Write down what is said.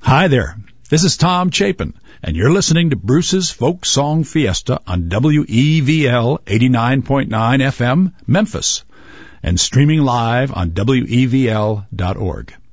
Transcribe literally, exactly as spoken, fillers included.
Hi there, this is Tom Chapin, and you're listening to Bruce's Folk Song Fiesta on W E V L eighty-nine point nine F M, Memphis, and streaming live on W E V L dot org.